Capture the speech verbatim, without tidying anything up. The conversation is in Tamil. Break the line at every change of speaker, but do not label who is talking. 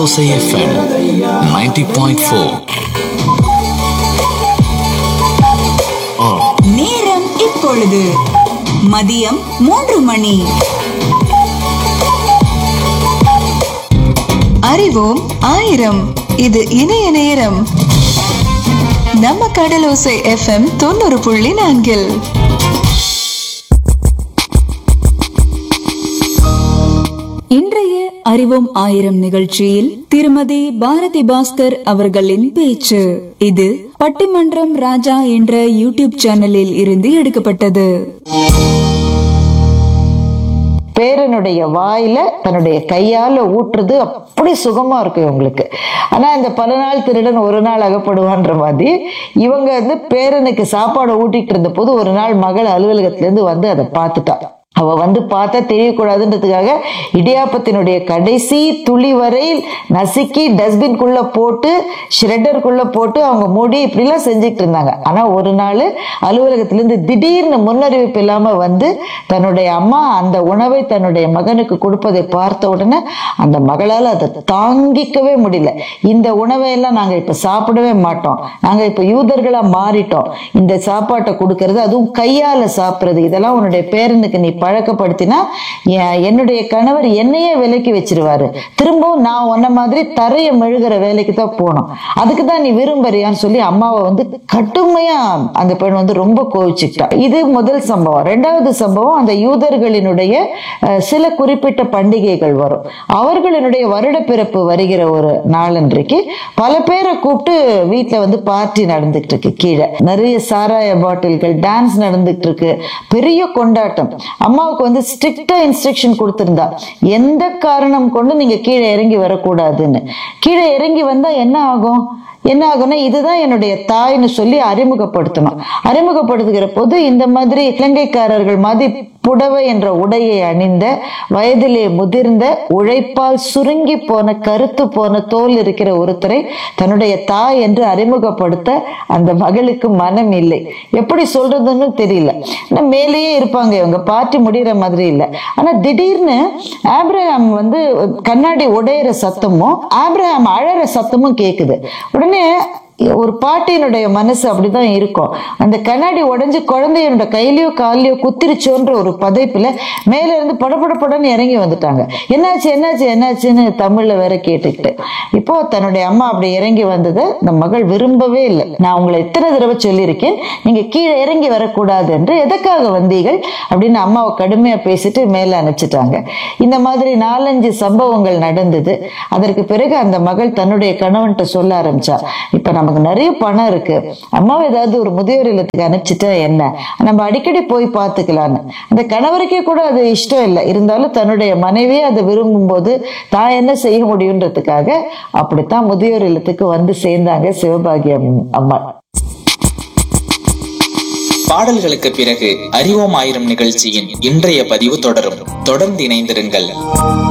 Osai F M ninety point four.
நேரம் இப்பொழுது மதியம் மூன்று மணி. அறிவோம் ஆயிரம், இது இணைய நேரம். நம்ம கடலோசை எஃப் எம் தொண்ணூறு புள்ளி நான்கில் இன்றைய அறிவோம் ஆயிரம் நிகழ்ச்சியில் திருமதி பாரதி பாஸ்கர் அவர்களின் பேச்சு. இது பட்டிமன்றம் ராஜா என்ற யூடியூப் சேனலில் இருந்து எடுக்கப்பட்டது.
பேரனுடைய வாயில தன்னுடைய கையால ஊற்றுறது அப்படி சுகமா இருக்கு இவங்களுக்கு. ஆனா இந்த பல நாள் திருடன் ஒரு நாள் அகப்படுவான்ற மாதிரி இவங்க வந்து பேரனுக்கு சாப்பாடு ஊட்டிட்டு இருந்த போது ஒரு நாள் மகள் அலுவலகத்துல இருந்து வந்து அதை பார்த்துட்டா. அவ வந்து பார்த்தா தெரியக்கூடாதுன்றதுக்காக இடியாப்பத்தினுடைய கடைசி துளி வரையில் நசுக்கி டஸ்ட்பின்குள்ள போட்டு ஷ்ரெட்டருக்குள்ள போட்டு அவங்க மூடி இப்படிலாம் செஞ்சுட்டு இருந்தாங்க. ஆனா ஒரு நாள் அலுவலகத்திலிருந்து திடீர்னு முன்னறிவிப்பு இல்லாம வந்து தன்னுடைய அம்மா அந்த உணவை தன்னுடைய மகனுக்கு கொடுப்பதை பார்த்த உடனே அந்த மகளால் அதை தாங்கிக்கவே முடியல. இந்த உணவை எல்லாம் நாங்க இப்ப சாப்பிடவே மாட்டோம், நாங்க இப்ப யூதர்களா மாறிட்டோம், இந்த சாப்பாட்டை கொடுக்கறது அதுவும் கையால சாப்பிடுறது இதெல்லாம் உன்னுடைய பேரனுக்கு நீ பழக்கப்படுத்தினா என்னுடைய கணவர் என்னையே விலைக்கு வச்சிருவாரு, திரும்பவும் நான் உன்ன மாதிரி தரைய மெழுகிற வேலைக்கு தான் போனோம், அதுக்குதான் நீ விரும்புறியான்னு சொல்லி அம்மாவை வந்து கடுமையா அந்த பெண் வந்து ரொம்ப கோவிச்சுக்கிட்டா. இது முதல் சம்பவம். ரெண்டாவது சம்பவம், அந்த யூதர்களினுடைய சில குறிப்பிட்ட பண்டிகைகள் வரும். அவர்களினுடைய வருட பிறப்பு வருகிற ஒரு நாளன்றைக்கு பல பேரை கூப்பிட்டு வீட்டுல வந்து பார்ட்டி நடந்துகிட்டு இருக்கு. கீழே நிறைய சாராய பாட்டில்கள், டான்ஸ் நடந்துகிட்டு இருக்கு, பெரிய கொண்டாட்டம். அம்மாவுக்கு வந்து ஸ்ட்ரிக்டா இன்ஸ்ட்ரக்ஷன் கொடுத்திருந்தா எந்த காரணம் கொண்டு நீங்க கீழே இறங்கி வரக்கூடாதுன்னு. கீழே இறங்கி வந்தா என்ன ஆகும் என்ன ஆகும்னா இதுதான் என்னுடைய தாய்னு சொல்லி அறிமுகப்படுத்தணும். அறிமுகப்படுத்துகிற போது இந்த மாதிரி இலங்கைக்காரர்கள் மாதிரி புடவை என்ற உடையை அணிந்த வயதிலே முதிர்ந்த உழைப்பால் சுருங்கி போன கருத்து போன தோல் இருக்கிற ஒருத்தரை தன்னுடைய தாய் என்று அறிமுகப்படுத்த அந்த மகளுக்கு மனம் இல்லை. எப்படி சொல்றதுன்னு தெரியல. மேலேயே இருப்பாங்க இவங்க, பார்ட்டி முடிகிற மாதிரி இல்லை. ஆனா திடீர்னு ஆப்ரஹாம் வந்து கண்ணாடி உடையிற சத்தமும் ஆப்ரஹாம் அழற சத்தமும் கேக்குது. உடனே ஒரு பாட்டியினுடைய மனசு அப்படிதான் இருக்கும். அந்த கண்ணாடி உடைஞ்சு குழந்தையோட கையிலயோ காலையோ குத்திருச்சோன்ற ஒரு பதைப்புல மேல இருந்து படப்பட படன்னு இறங்கி வந்துட்டாங்க. என்னாச்சு என்னாச்சு என்னாச்சுன்னு தமிழ்ல வேற கேட்டுக்கிட்டு. இப்போ தன்னுடைய அம்மா அப்படி இறங்கி வந்ததை இந்த மகள் விரும்பவே இல்லை. நான் உங்களை எத்தனை தடவை சொல்லியிருக்கேன், நீங்க கீழே இறங்கி வரக்கூடாது என்று, எதற்காக வந்தீர்கள் அப்படின்னு அம்மாவை கடுமையா பேசிட்டு மேல அனுப்பிச்சிட்டாங்க. இந்த மாதிரி நாலஞ்சு சம்பவங்கள் நடந்தது. அதற்கு பிறகு அந்த மகள் தன்னுடைய கணவன்கிட்ட சொல்ல ஆரம்பிச்சா, இப்ப நம்ம நமக்கு நிறைய பணம் இருக்கு, அம்மாவை ஏதாவது ஒரு முதியோர் இல்லத்துக்கு அனுப்பிச்சுட்டா என்ன, நம்ம அடிக்கடி போய் பார்த்துக்கலான்னு. அந்த கணவருக்கே கூட அது இஷ்டம் இல்லை. இருந்தாலும் தன்னுடைய மனைவியே அதை விரும்பும் போது தான் என்ன செய்ய முடியுன்றதுக்காக அப்படித்தான் முதியோர் இல்லத்துக்கு வந்து சேர்ந்தாங்க சிவபாகியம் அம்மா.
பாடல்களுக்கு பிறகு அறிவோம் ஆயிரம் நிகழ்ச்சியின் இன்றைய பதிவு தொடரும். தொடர்ந்து இணைந்திருங்கள்.